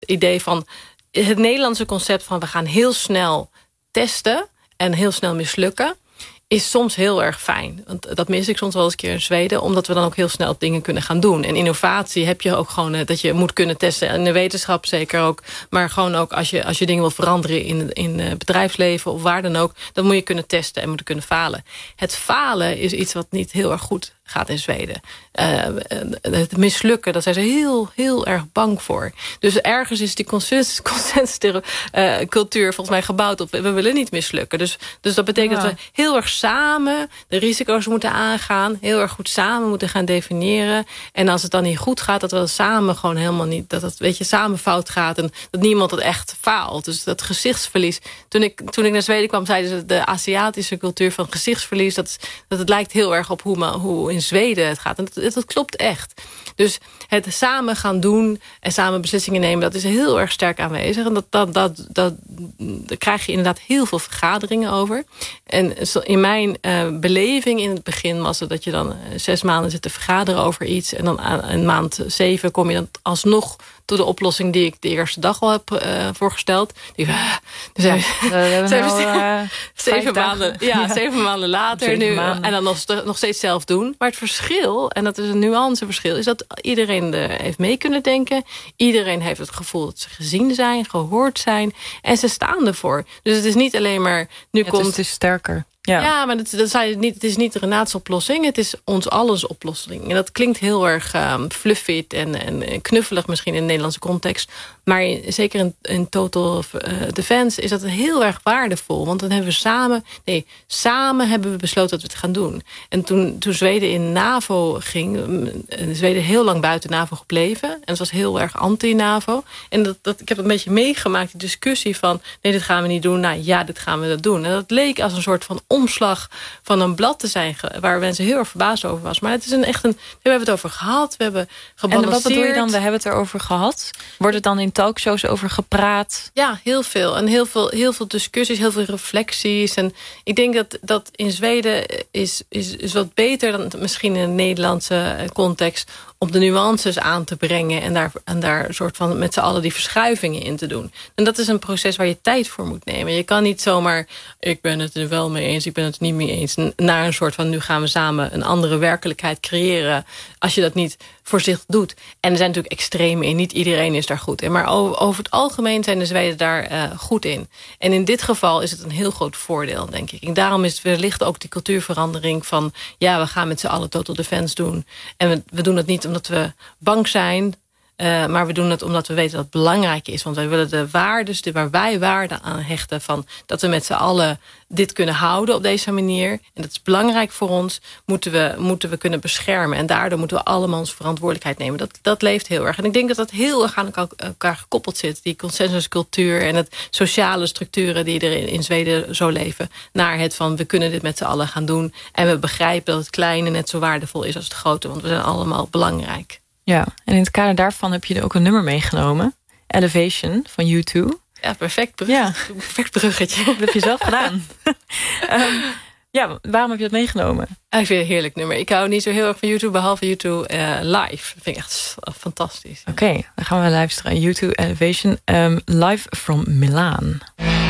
idee van het Nederlandse concept van we gaan heel snel testen en heel snel mislukken, is soms heel erg fijn. Want dat mis ik soms wel eens een keer in Zweden, omdat we dan ook heel snel dingen kunnen gaan doen. En innovatie heb je ook gewoon dat je moet kunnen testen. In de wetenschap zeker ook. Maar gewoon ook als je dingen wil veranderen in het bedrijfsleven of waar dan ook, dan moet je kunnen testen en moeten kunnen falen. Het falen is iets wat niet heel erg goed gaat in Zweden. Het mislukken, daar zijn ze heel, heel erg bang voor. Dus ergens is die consensuscultuur volgens mij gebouwd op we willen niet mislukken. Dus dat betekent dat we heel erg samen de risico's moeten aangaan. Heel erg goed samen moeten gaan definiëren. En als het dan niet goed gaat, dat we samen gewoon helemaal niet, dat het samen fout gaat en dat niemand het echt faalt. Dus dat gezichtsverlies. Toen ik naar Zweden kwam, zeiden ze de Aziatische cultuur van gezichtsverlies, dat het lijkt heel erg op hoe in Zweden het gaat. En dat klopt echt. Dus het samen gaan doen en samen beslissingen nemen, dat is heel erg sterk aanwezig. En daar krijg je inderdaad heel veel vergaderingen over. En in mijn beleving in het begin was het dat je dan 6 maanden zit te vergaderen over iets. En dan aan maand 7 kom je dan alsnog tot de oplossing die ik de eerste dag al heb voorgesteld. Zeven maanden later nu. En dan nog steeds zelf doen. Maar het verschil, en dat is een nuanceverschil, is dat iedereen heeft mee kunnen denken. Iedereen heeft het gevoel dat ze gezien zijn, gehoord zijn. En ze staan ervoor. Dus het is niet alleen maar het is sterker. Ja, maar het is niet Renaat's oplossing. Het is ons alles oplossing. En dat klinkt heel erg fluffy en knuffelig misschien in de Nederlandse context. Maar zeker in Total Defense is dat heel erg waardevol. Want dan hebben we samen hebben we besloten dat we het gaan doen. En toen Zweden in NAVO ging, Zweden heel lang buiten NAVO gebleven. En het was heel erg anti-NAVO. En ik heb een beetje meegemaakt, die discussie van nee, dit gaan we niet doen. Nou ja, dit gaan we dat doen. En dat leek als een soort van omslag van een blad te zijn, waar mensen heel erg verbaasd over was. Maar het is we hebben het over gehad, we hebben gebalanceerd. En wat bedoel je dan, we hebben het erover gehad? Wordt het dan in talkshows over gepraat? Ja, heel veel. En heel veel discussies, heel veel reflecties. En ik denk dat in Zweden is wat beter dan misschien in de Nederlandse context om de nuances aan te brengen en daar een soort van met z'n allen die verschuivingen in te doen. En dat is een proces waar je tijd voor moet nemen. Je kan niet zomaar, ik ben het er wel mee eens, ik ben het er niet mee eens, naar een soort van nu gaan we samen een andere werkelijkheid creëren, als je dat niet voorzichtig doet. En er zijn natuurlijk extremen in, niet iedereen is daar goed in. Maar over het algemeen zijn de Zweden daar goed in. En in dit geval is het een heel groot voordeel, denk ik. En daarom is het wellicht ook die cultuurverandering van we gaan met z'n allen Total Defense doen. En we doen het niet omdat we bang zijn, maar we doen het omdat we weten dat het belangrijk is. Want wij willen de waardes, waar wij waarde aan hechten, van dat we met z'n allen dit kunnen houden op deze manier. En dat is belangrijk voor ons, moeten we kunnen beschermen. En daardoor moeten we allemaal onze verantwoordelijkheid nemen. Dat leeft heel erg. En ik denk dat dat heel erg aan elkaar gekoppeld zit. Die consensuscultuur en het sociale structuren die er in Zweden zo leven. Naar het van, we kunnen dit met z'n allen gaan doen. En we begrijpen dat het kleine net zo waardevol is als het grote. Want we zijn allemaal belangrijk. Ja, en in het kader daarvan heb je er ook een nummer meegenomen. Elevation van U2. Ja, perfect bruggetje. Dat heb je zelf gedaan. Waarom heb je dat meegenomen? Ik vind het een heerlijk nummer. Ik hou niet zo heel erg van U2, behalve U2 live. Dat vind ik echt fantastisch. Oké, dan gaan we luisteren. U2 Elevation, live from Milaan.